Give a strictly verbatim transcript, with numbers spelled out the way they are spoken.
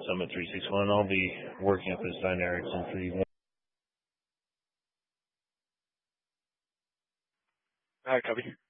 Summit three six one. I'll be working up this Stein Erickson for you. All right, copy.